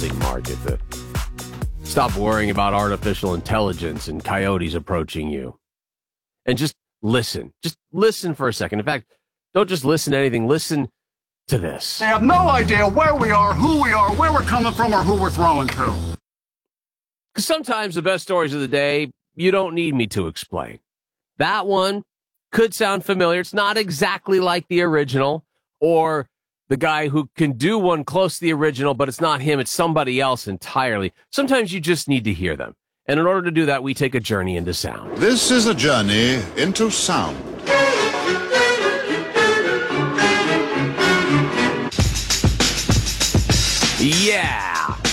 housing market. Stop worrying about artificial intelligence and coyotes approaching you. And just listen. Just listen for a second. In fact, don't just listen to anything. Listen to this. They have no idea where we are, who we are, where we're coming from, or who we're throwing to. Because sometimes the best stories of the day, you don't need me to explain. That one could sound familiar. It's not exactly like the original, or the guy who can do one close to the original, but it's not him. It's somebody else entirely. Sometimes you just need to hear them. And in order to do that, we take a journey into sound. This is a journey into sound. Yeah.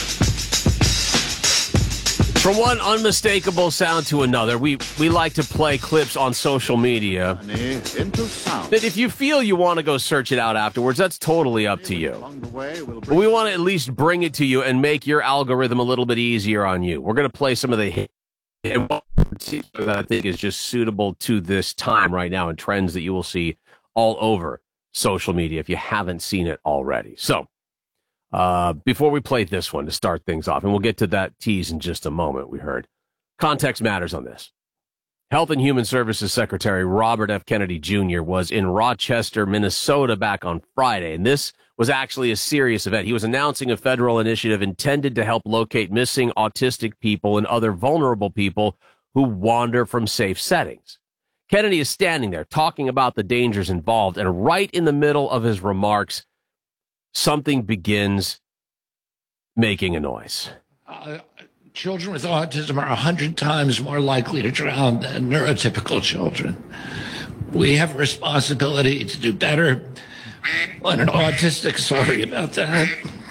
From one unmistakable sound to another, we like to play clips on social media. Into sound. That if you feel you want to go search it out afterwards, that's totally up to you. But we want to at least bring it to you and make your algorithm a little bit easier on you. We're going to play some of the hits that I think is just suitable to this time right now and trends that you will see all over social media if you haven't seen it already. So, before we play this one to start things off, and we'll get to that tease in just a moment, we heard. Context matters on this. Health and Human Services Secretary Robert F. Kennedy Jr. was in Rochester, Minnesota back on Friday, and this was actually a serious event. He was announcing a federal initiative intended to help locate missing autistic people and other vulnerable people who wander from safe settings. Kennedy is standing there talking about the dangers involved, and right in the middle of his remarks, something begins making a noise. Children with autism are 100 times more likely to drown than neurotypical children. We have a responsibility to do better when an autistic, sorry about that.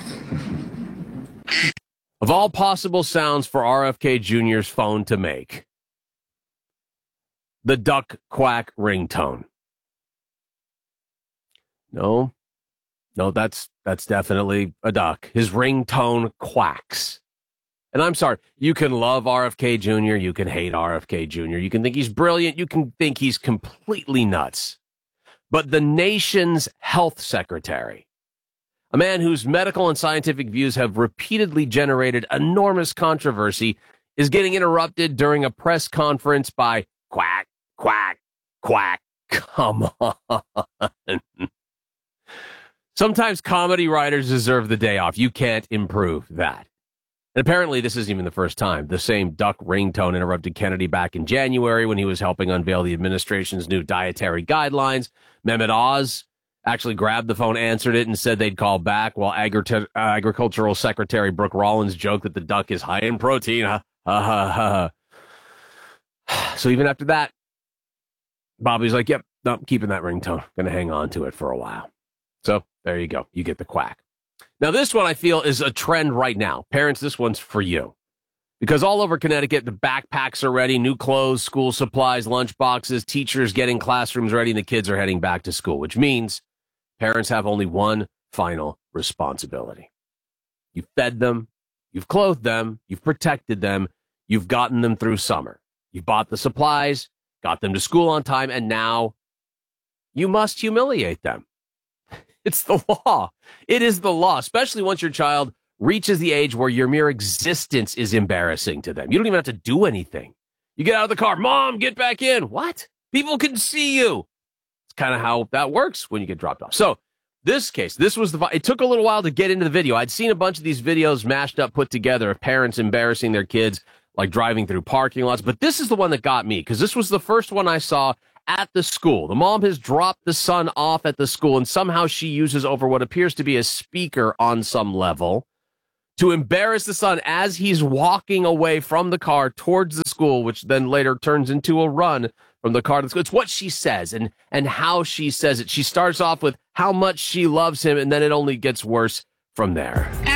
Of all possible sounds for RFK Jr.'s phone to make, the duck quack ringtone. No, that's definitely a duck. His ringtone quacks. And I'm sorry, you can love RFK Jr., you can hate RFK Jr., you can think he's brilliant, you can think he's completely nuts. But the nation's health secretary, a man whose medical and scientific views have repeatedly generated enormous controversy, is getting interrupted during a press conference by quack, quack, quack. Come on. Sometimes comedy writers deserve the day off. You can't improve that. And apparently this isn't even the first time. The same duck ringtone interrupted Kennedy back in January when he was helping unveil the administration's new dietary guidelines. Mehmet Oz actually grabbed the phone, answered it, and said they'd call back, while Agricultural Secretary Brooke Rollins joked that the duck is high in protein. So even after that, Bobby's like, yep, no, I'm keeping that ringtone. Going to hang on to it for a while. So there you go. You get the quack. Now, this one I feel is a trend right now. Parents, this one's for you. Because all over Connecticut, the backpacks are ready, new clothes, school supplies, lunch boxes, teachers getting classrooms ready, and the kids are heading back to school, which means parents have only one final responsibility. You've fed them, you've clothed them, you've protected them, you've gotten them through summer. You've bought the supplies, got them to school on time, and now you must humiliate them. It's the law. It is the law, especially once your child reaches the age where your mere existence is embarrassing to them. You don't even have to do anything. You get out of the car. Mom, get back in. What? People can see you. It's kind of how that works when you get dropped off. So this case, it took a little while to get into the video. I'd seen a bunch of these videos mashed up, put together of parents embarrassing their kids, like driving through parking lots. But this is the one that got me because this was the first one I saw at the school. The mom has dropped the son off at the school, and somehow she uses over what appears to be a speaker on some level to embarrass the son as he's walking away from the car towards the school, which then later turns into a run from the car to the school. It's what she says and how she says it. She starts off with how much she loves him, and then it only gets worse from there.